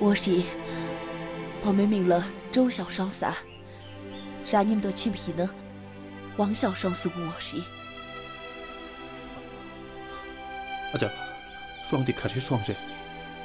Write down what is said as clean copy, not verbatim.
我是跑没名了周小双撒，啥你们都起皮呢？王小双是我是。 阿姐，双的可是双人。